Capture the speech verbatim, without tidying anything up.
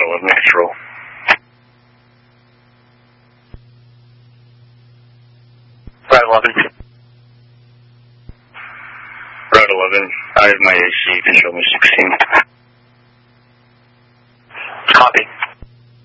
of natural. Route eleven. Route eleven. I have my A C. You can show me